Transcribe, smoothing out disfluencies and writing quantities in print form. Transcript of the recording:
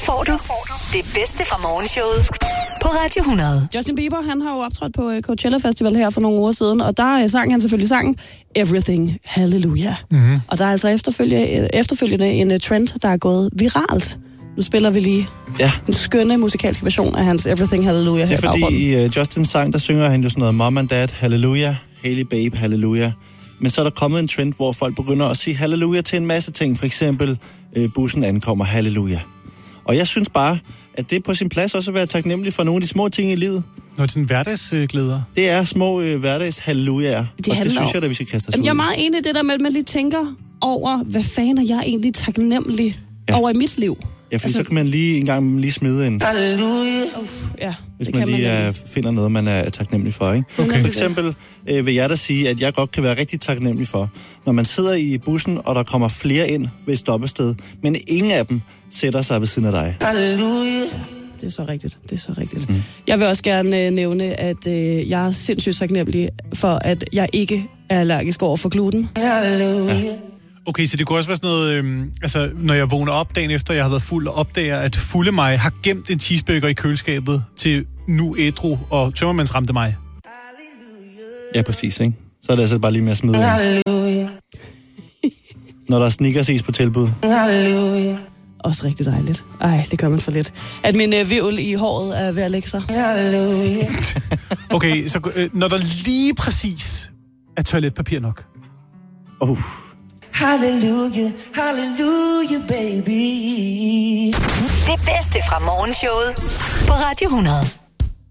får du det bedste fra morgenshowet på Radio 100. Justin Bieber, han har jo optrådt på Coachella Festival her for nogle uger siden, og der sang han selvfølgelig sangen Everything Hallelujah. Mm-hmm. Og der er altså efterfølgende en trend, der er gået viralt. Nu spiller vi lige en skønne musikalske version af hans Everything Hallelujah her. Det er fordi i Justins sang, der synger han jo sådan noget Mom and Dad, Hallelujah, Hailey Babe, Hallelujah. Men så er der kommet en trend, hvor folk begynder at sige Hallelujah til en masse ting. For eksempel, bussen ankommer, Hallelujah. Og jeg synes bare, at det er på sin plads også at være taknemmelig for nogle af de små ting i livet. Nå, det er sådan hverdagsglæder. Det er små hverdags-hallelujaer, og det synes jeg, at vi skal kaste os ud. Jeg er meget enig i det der med, at man lige tænker over, hvad fanden er jeg egentlig taknemmelig over i mit liv? Ja, fordi så kan man lige en gang lige smide en... Ja, hvis man lige finder noget, man er taknemmelig for, ikke? Okay. For eksempel vil jeg da sige, at jeg godt kan være rigtig taknemmelig for, når man sidder i bussen, og der kommer flere ind ved et stoppested, men ingen af dem sætter sig ved siden af dig. Det er så rigtigt. Mm. Jeg vil også gerne nævne, at jeg er sindssygt taknemmelig for, at jeg ikke er allergisk over for gluten. Okay, så det kunne også være sådan noget, når jeg vågner op dagen efter, jeg har været fuld, og opdager, at fulde mig har gemt en cheeseburger i køleskabet til nu ædru, og tømmermands ramte mig. Ja, præcis, ikke? Så er det altså bare lige med at smide ind. Når der er Snickers-is på tilbud. Også rigtig dejligt. Ej, det gør man for lidt. At min hvirvel i håret er ved at lægge sig. Okay, så når der lige præcis er toiletpapir nok. Hallelujah, hallelujah, baby. Det bedste fra morgenshowet på Radio 100.